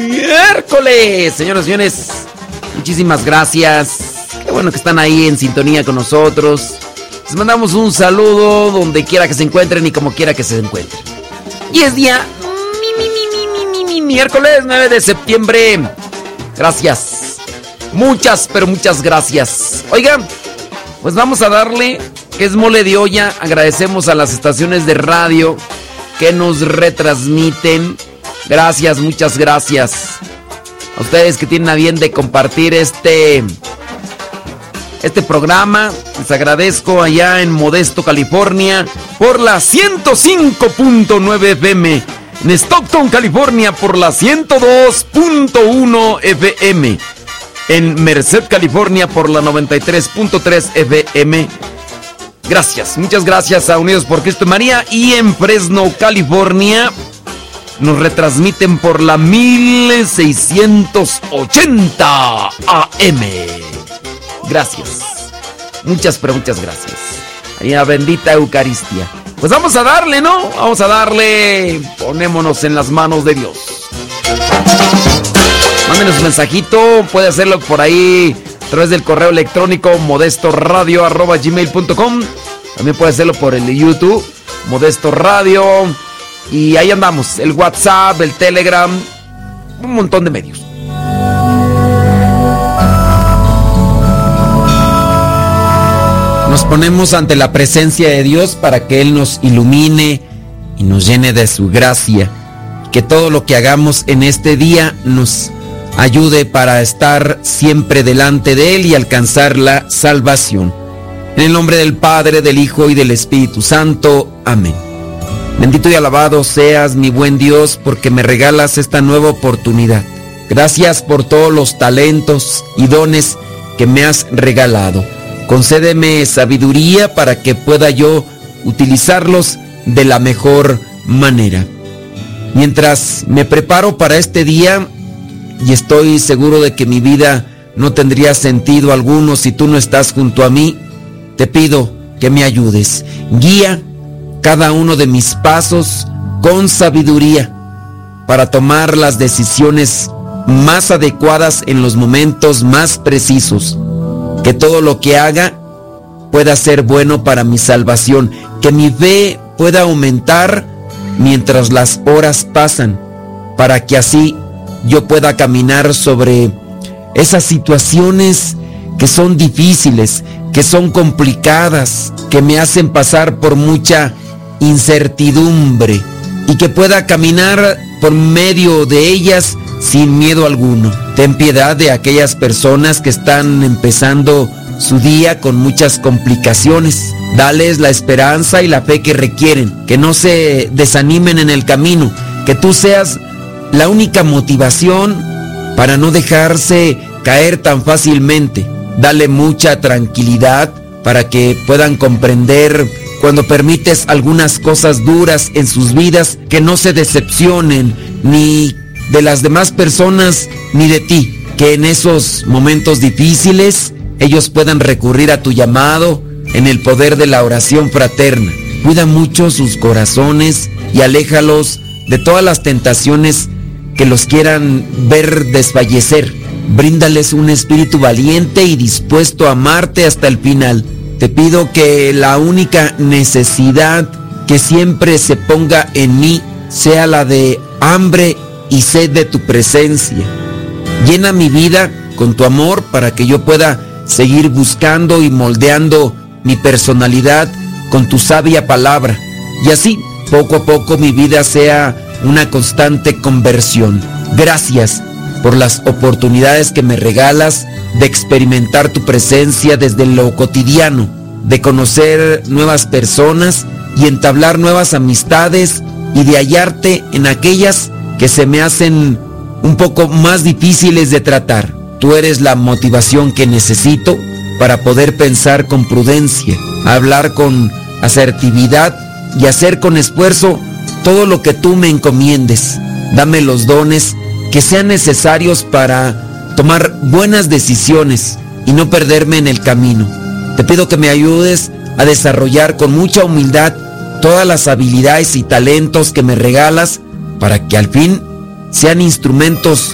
miércoles. Señoras y señores, muchísimas gracias. Qué bueno que están ahí en sintonía con nosotros. Les mandamos un saludo donde quiera que se encuentren y como quiera que se encuentren. Y es día miércoles 9 de septiembre. Gracias. Muchas, pero muchas gracias. Oigan, pues vamos a darle, que es mole de olla. Agradecemos a las estaciones de radio que nos retransmiten. Gracias, muchas gracias. A ustedes que tienen a bien de compartir este programa. Les agradezco allá en Modesto, California, por la 105.9 FM. En Stockton, California, por la 102.1 FM. En Merced, California, por la 93.3 FM. Gracias, muchas gracias a Unidos por Cristo y María. Y en Fresno, California, nos retransmiten por la 1680 AM. Gracias. Muchas, pero muchas gracias. Ahí a bendita Eucaristía. Pues vamos a darle, ¿no? Vamos a darle. Ponémonos en las manos de Dios. Mándenos un mensajito. Puede hacerlo por ahí a través del correo electrónico modestoradio@gmail.com. También puede hacerlo por el YouTube, Modesto Radio. Y ahí andamos. El WhatsApp, el Telegram. Un montón de medios. Nos ponemos ante la presencia de Dios para que Él nos ilumine y nos llene de su gracia. Que todo lo que hagamos en este día nos ayude para estar siempre delante de Él y alcanzar la salvación. En el nombre del Padre, del Hijo y del Espíritu Santo. Amén. Bendito y alabado seas, mi buen Dios, porque me regalas esta nueva oportunidad. Gracias por todos los talentos y dones que me has regalado. Concédeme sabiduría para que pueda yo utilizarlos de la mejor manera. Mientras me preparo para este día, y estoy seguro de que mi vida no tendría sentido alguno si tú no estás junto a mí, te pido que me ayudes. Guía cada uno de mis pasos con sabiduría para tomar las decisiones más adecuadas en los momentos más precisos. Que todo lo que haga pueda ser bueno para mi salvación. Que mi fe pueda aumentar mientras las horas pasan, para que así yo pueda caminar sobre esas situaciones que son difíciles, que son complicadas, que me hacen pasar por mucha incertidumbre, y que pueda caminar por medio de ellas sin miedo alguno. Ten piedad de aquellas personas que están empezando su día con muchas complicaciones. Dales la esperanza y la fe que requieren, que no se desanimen en el camino, que tú seas la única motivación para no dejarse caer tan fácilmente. Dale mucha tranquilidad para que puedan comprender cuando permites algunas cosas duras en sus vidas, que no se decepcionen ni de las demás personas ni de ti, que en esos momentos difíciles ellos puedan recurrir a tu llamado en el poder de la oración fraterna. Cuida mucho sus corazones y aléjalos de todas las tentaciones que los quieran ver desfallecer. Bríndales un espíritu valiente y dispuesto a amarte hasta el final. Te pido que la única necesidad que siempre se ponga en mí sea la de hambre y sed de tu presencia. Llena mi vida con tu amor para que yo pueda seguir buscando y moldeando mi personalidad con tu sabia palabra. Y así, poco a poco, mi vida sea una constante conversión. Gracias por las oportunidades que me regalas de experimentar tu presencia desde lo cotidiano, de conocer nuevas personas y entablar nuevas amistades, y de hallarte en aquellas que se me hacen un poco más difíciles de tratar. Tú eres la motivación que necesito para poder pensar con prudencia, hablar con asertividad y hacer con esfuerzo todo lo que tú me encomiendes. Dame los dones que sean necesarios para tomar buenas decisiones y no perderme en el camino. Te pido que me ayudes a desarrollar con mucha humildad todas las habilidades y talentos que me regalas, para que al fin sean instrumentos